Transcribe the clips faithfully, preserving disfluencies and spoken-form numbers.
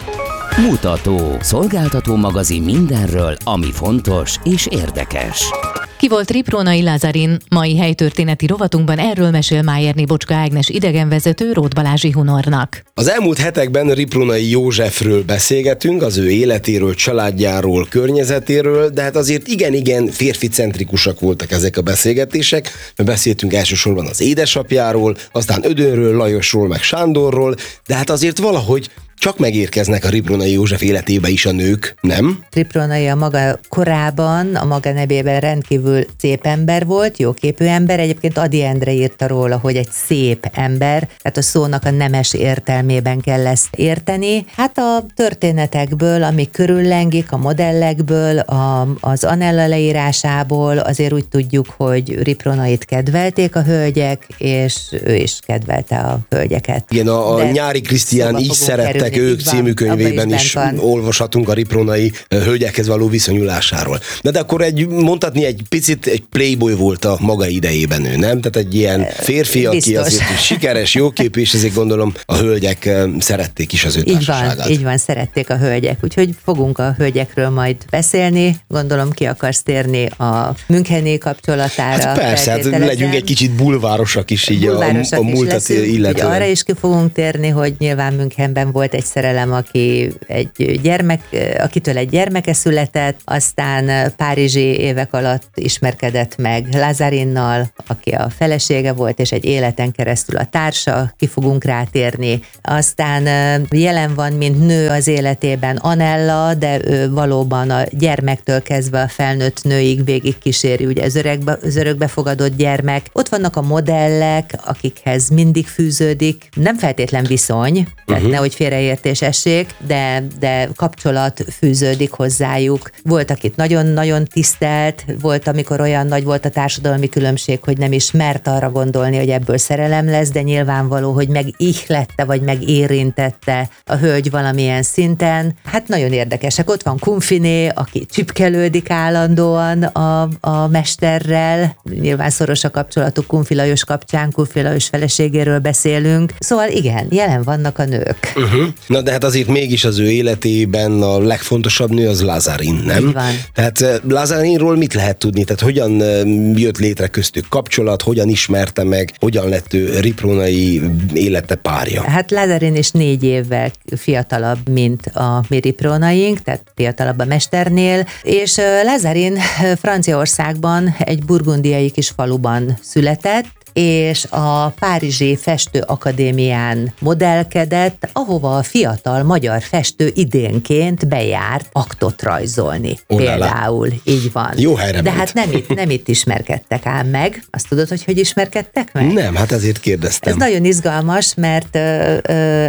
Mutató. Szolgáltató magazin mindenről, ami fontos és érdekes. Ki volt Riprónai Lázarin? Mai helytörténeti rovatunkban erről mesél Májerné Bocska Ágnes idegenvezető Róth Balázsi Hunornak. Az elmúlt hetekben Riprónai Józsefről beszélgetünk, az ő életéről, családjáról, környezetéről, de hát azért igen-igen férficentrikusak voltak ezek a beszélgetések, mert beszéltünk elsősorban az édesapjáról, aztán Ödönről, Lajosról, meg Sándorról, de hát azért valahogy csak megérkeznek a Riprónai József életébe is a nők, nem? Riprónai a maga korában, a maga nevében rendkívül szép ember volt, jóképű ember. Egyébként Ady Endre írta róla, hogy egy szép ember, tehát a szónak a nemes értelmében kell ezt érteni. Hát a történetekből, amik körüllengik, a modellekből, a, az Anella leírásából azért úgy tudjuk, hogy Riprónait kedvelték a hölgyek, és ő is kedvelte a hölgyeket. Igen, a, a Nyári Krisztián így szerettek ők című könyvében is, is olvashatunk a Riprónai hölgyekhez való viszonyulásásáról. De, de akkor egy, mondhatni egy picit egy playboy volt a maga idejében ő, nem? Tehát egy ilyen férfi, aki biztos. Azért sikeres, jóképű, és ezért gondolom a hölgyek szerették is az ő társaságát. Így van, így van, szerették a hölgyek. Úgyhogy fogunk a hölgyekről majd beszélni. Gondolom ki akarsz térni a Müncheni kapcsolatára. Hát persze, hát legyünk egy kicsit bulvárosak is így bulvárosak a, a múltat illetően. Arra is ki fogunk térni, hogy nyilván Münchenben volt egy szerelem, aki egy gyermek, akitől egy gyermeke született, aztán párizsi évek alatt ismerkedett meg Lázarinnal, aki a felesége volt, és egy életen keresztül a társa, ki fogunk rátérni. Aztán jelen van, mint nő az életében Anella, de ő valóban a gyermektől kezdve a felnőtt nőig végig kíséri, ugye az, öregbe, az örökbefogadott gyermek. Ott vannak a modellek, akikhez mindig fűződik, nem feltétlen viszony, tehát uh-huh. nehogy félreértés essék, de, de kapcsolat fűződik hozzájuk. Volt, akit nagyon-nagyon tisztelt, volt, amikor olyan nagy volt a társadalmi különbség, hogy nem is mert arra gondolni, hogy ebből szerelem lesz, de nyilvánvaló, hogy megihlette, vagy megérintette a hölgy valamilyen szinten. Hát nagyon érdekesek. Ott van Kunfiné, aki csipkelődik állandóan a, a mesterrel. Nyilván szoros a kapcsolatuk Kunfi Lajos kapcsán, Kunfi Lajos feleségéről beszélünk. Szóval igen, jelen vannak a nők. Uh-huh. Na de hát azért mégis az ő életében a legfontosabb nő az Lázarin, nem? Így van. Tehát Lázarinról mit lehet tudni? Tehát hogyan jött létre köztük kapcsolat, hogyan ismerte meg, hogyan lett ő Riprónai élete párja? Hát Lázarin is négy évvel fiatalabb, mint a mi Riprónaink, tehát fiatalabb a mesternél, és Lázarin Franciaországban egy burgundiai kis faluban született, és a Párizsi Festőakadémián modellkedett, ahova a fiatal magyar festő idénként bejárt aktot rajzolni. Olala. Például, így van. Jó helyre De ment. hát nem itt, nem itt ismerkedtek ám meg. Azt tudod, hogy hogy ismerkedtek meg? Nem, hát ezért kérdeztem. Ez nagyon izgalmas, mert ö, ö,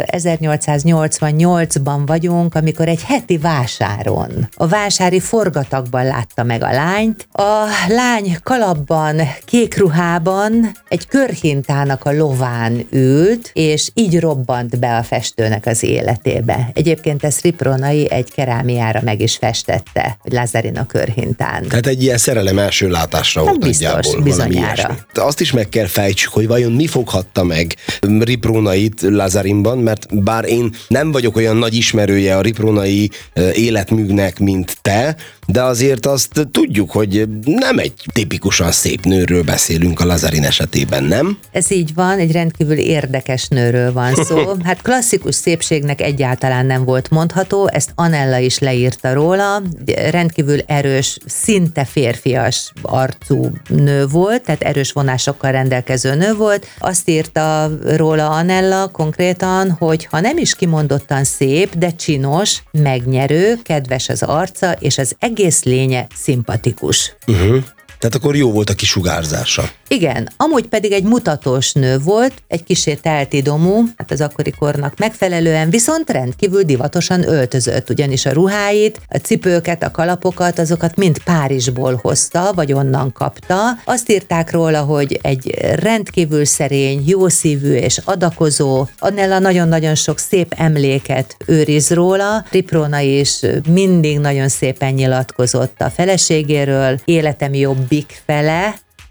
ezernyolcszáznyolcvannyolcban vagyunk, amikor egy heti vásáron, a vásári forgatagban látta meg a lányt. A lány kalapban, kék ruhában, egy körhintának a lován ült, és így robbant be a festőnek az életébe. Egyébként ezt Riprónai egy kerámiára meg is festette, hogy Lázarin a körhintán. Tehát egy ilyen szerelem első látásra hát volt biztos, nagyjából. Bizonyára. Azt is meg kell fejtsük, hogy vajon mi foghatta meg Riprónait Lázarinban, mert bár én nem vagyok olyan nagy ismerője a Riprónai életműnek, mint te, de azért azt tudjuk, hogy nem egy tipikusan szép nőről beszélünk a Lázarin esetében, nem? Ez így van, egy rendkívül érdekes nőről van szó. Hát klasszikus szépségnek egyáltalán nem volt mondható, ezt Anella is leírta róla, rendkívül erős, szinte férfias arcú nő volt, tehát erős vonásokkal rendelkező nő volt. Azt írta róla Anella konkrétan, hogy ha nem is kimondottan szép, de csinos, megnyerő, kedves az arca, és az egész lénye szimpatikus. Uh-huh. Tehát akkor jó volt a kisugárzása. Igen, amúgy pedig egy mutatós nő volt, egy kissé teltidomú, hát az akkori kornak megfelelően, viszont rendkívül divatosan öltözött, ugyanis a ruháit, a cipőket, a kalapokat, azokat mind Párizsból hozta, vagy onnan kapta. Azt írták róla, hogy egy rendkívül szerény, jószívű és adakozó, Anella nagyon-nagyon sok szép emléket őriz róla. Riprónai is mindig nagyon szépen nyilatkozott a feleségéről, életem jobbik fele,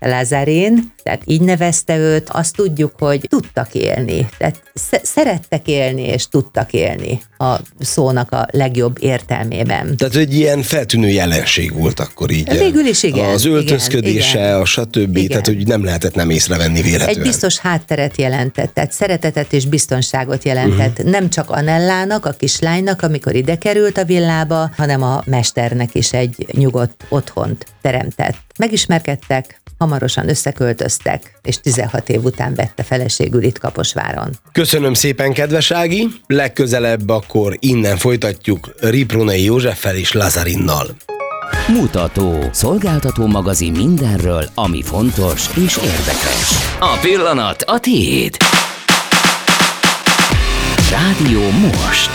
Lázarin, tehát így nevezte őt, azt tudjuk, hogy tudtak élni, tehát sz- szerettek élni, és tudtak élni a szónak a legjobb értelmében. Tehát egy ilyen feltűnő jelenség volt akkor így. Végül is igen. Az öltözködése, igen, a stb. Igen. Tehát, hogy nem lehetett nem észrevenni véletlenül. Egy biztos hátteret jelentett, tehát szeretetet és biztonságot jelentett. Uh-huh. Nem csak Annellának, a kislánynak, amikor ide került a villába, hanem a mesternek is egy nyugodt otthont teremtett. Megismerkedtek, hamarosan összeköltöztek, és tizenhat év után vette feleségül itt Kaposváron. Köszönöm szépen, kedves Ági! Legközelebb akkor innen folytatjuk Ripronai Józseffel és Lázarinnal. Mutató, szolgáltató magazin mindenről, ami fontos és érdekes. A pillanat a tiéd. Rádió most.